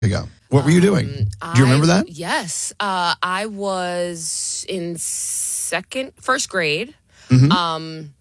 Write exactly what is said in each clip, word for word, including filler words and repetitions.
ago. What were you doing? Um, Do you remember I, that? Yes. Uh, I was in second, first grade. Mm-hmm. Um,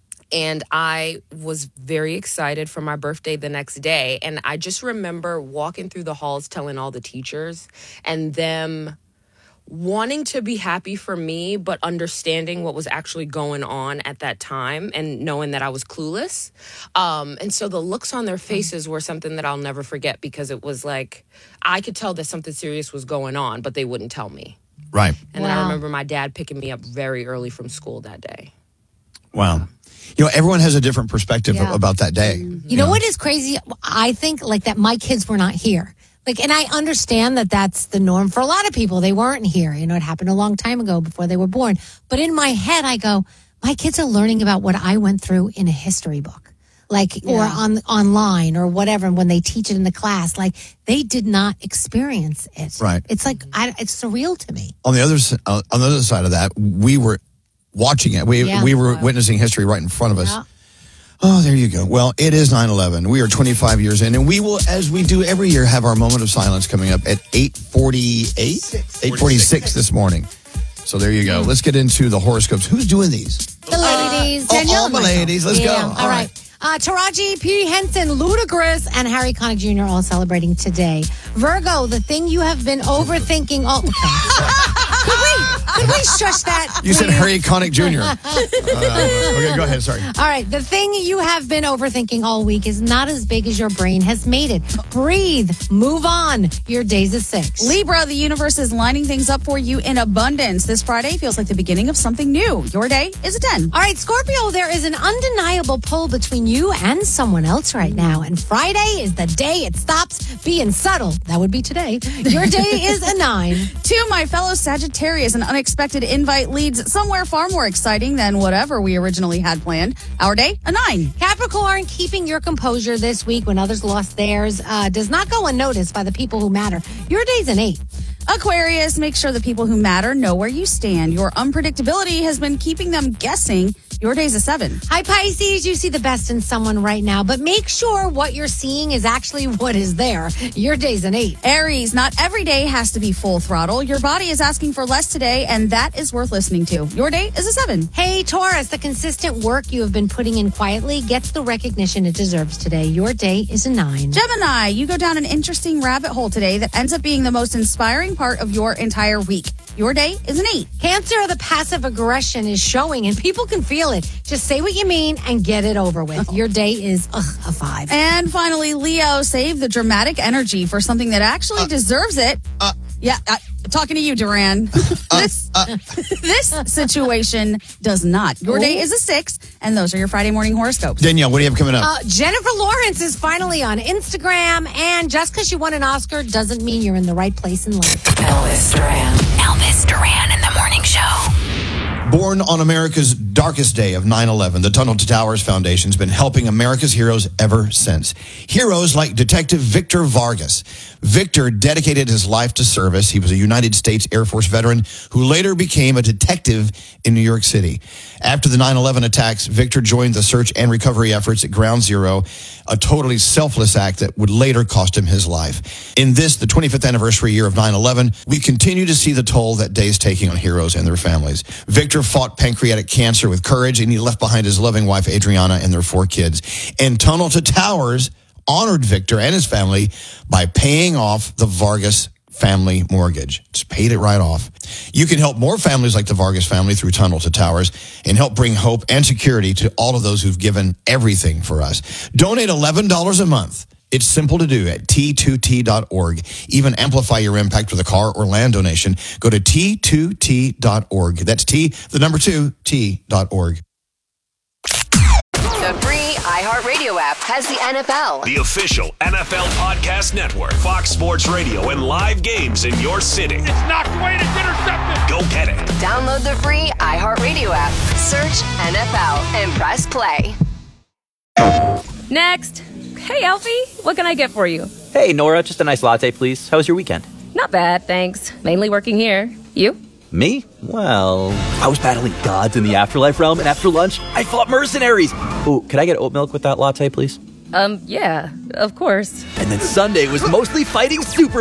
and I was very excited for my birthday the next day. And I just remember walking through the halls telling all the teachers and them wanting to be happy for me, but understanding what was actually going on at that time and knowing that I was clueless. Um, and so the looks on their faces were something that I'll never forget because it was like, I could tell that something serious was going on, but they wouldn't tell me. Right. And Wow. then I remember my dad picking me up very early from school that day. Wow. You know, everyone has a different perspective Yeah. about that day. You know what is crazy? I think like that my kids were not here. Like, and I understand that that's the norm for a lot of people. They weren't here. You know, it happened a long time ago before they were born. But in my head, I go, my kids are learning about what I went through in a history book, like, or on online or whatever. And when they teach it in the class, like they did not experience it. Right. It's like, I, it's surreal to me. On the other s- uh, on the other side of that, we were watching it. We Yeah. we were witnessing history right in front of us. Yeah. Oh, there you go. Well, it is nine eleven. We are twenty-five years in, and we will, as we do every year, have our moment of silence coming up at eight forty-eight, eight forty-six this morning. So there you go. Let's get into the horoscopes. Who's doing these? The ladies. Oh, Danielle all and the myself. ladies. Let's go. Yeah. All All right. right. Uh, Taraji P. Henson, Ludacris, and Harry Connick Junior all celebrating today. Virgo, the thing you have been overthinking all... Okay. could we, could we shush that, You said please? Harry Connick Junior uh, okay, go ahead. Sorry. All right. The thing you have been overthinking all week is not as big as your brain has made it. Breathe. Move on. Your day's a six. Libra, the universe is lining things up for you in abundance. This Friday feels like the beginning of something new. Your day is a ten. All right, Scorpio, there is an undeniable pull between you and someone else right now. And Friday is the day it stops being subtle. That would be today. Your day is a nine. To my fellow Sagittarius, an unexpected invite leads somewhere far more exciting than whatever we originally had planned. Our day, a nine. Capricorn, keeping your composure this week when others lost theirs uh, does not go unnoticed by the people who matter. Your day's an eight. Aquarius, make sure the people who matter know where you stand. Your unpredictability has been keeping them guessing. Your day's a seven. Hi, Pisces, you see the best in someone right now, but make sure what you're seeing is actually what is there. Your day's an eight. Aries, not every day has to be full throttle. Your body is asking for less today, and that is worth listening to. Your day is a seven. Hey, Taurus, the consistent work you have been putting in quietly gets the recognition it deserves today. Your day is a nine. Gemini, you go down an interesting rabbit hole today that ends up being the most inspiring part of your entire week. Your day is an eight. Cancer, the passive aggression is showing and people can feel it. Just say what you mean and get it over with. Your day is ugh, a five. And finally, Leo, save the dramatic energy for something that actually Uh, deserves it. uh, yeah, uh, talking to you, Duran. this uh, this situation does not. Your day is a six, and those are your Friday morning horoscopes. Danielle, what do you have coming up? Uh, Jennifer Lawrence is finally on Instagram, and just because you won an Oscar doesn't mean you're in the right place in life. Elvis Duran. Elvis Duran in the morning show. Born on America's darkest day of nine eleven, the Tunnel to Towers Foundation has been helping America's heroes ever since. Heroes like Detective Victor Vargas. Victor dedicated his life to service. He was a United States Air Force veteran who later became a detective in New York City. After the nine eleven attacks, Victor joined the search and recovery efforts at Ground Zero, a totally selfless act that would later cost him his life. In this, the twenty-fifth anniversary year of nine eleven, we continue to see the toll that day is taking on heroes and their families. Victor fought pancreatic cancer with courage, and he left behind his loving wife, Adriana, and their four kids. And Tunnel to Towers honored Victor and his family by paying off the Vargas family mortgage. Just paid it right off. You can help more families like the Vargas family through Tunnel to Towers and help bring hope and security to all of those who've given everything for us. Donate eleven dollars a month. It's simple to do at T two T dot org. Even amplify your impact with a car or land donation. Go to T two T dot org. That's T, the number two, T dot org. The free iHeartRadio app has the N F L. The official N F L podcast network, Fox Sports Radio, and live games in your city. It's knocked away and it's intercepted. Go get it. Download the free iHeartRadio app, search N F L, and press play. Next. Hey, Alfie, what can I get for you? Hey, Nora, just a nice latte, please. How was your weekend? Not bad, thanks. Mainly working here. You? Me? Well, I was battling gods in the afterlife realm, and after lunch, I fought mercenaries. Ooh, could I get oat milk with that latte, please? Um, yeah, of course. And then Sunday was mostly fighting super